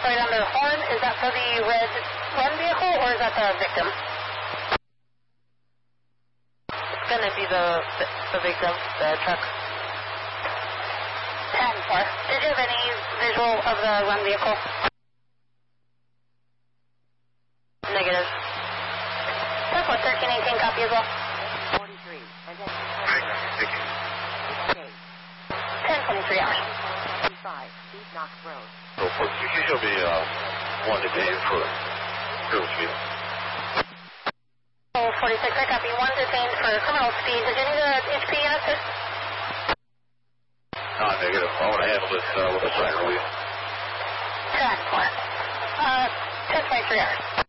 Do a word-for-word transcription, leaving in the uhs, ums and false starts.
right under the horn. Is that for the red run vehicle or is that the victim? It's going to be the, the the victim, the truck. ten four. Did you have any visual of the run vehicle? Negative. ten four, thirteen eighteen, copy as well. forty-three. Thank you. ten twenty-three hours. forty-five. East Knox Road. So for you should be uh, one detained for criminal speed. Oh, forty-six, I copy. One detained for criminal speed. Did you need a H P unit? Not negative. I want to handle this uh, with a siren wheel. ten four. Uh, ten twenty-three hours.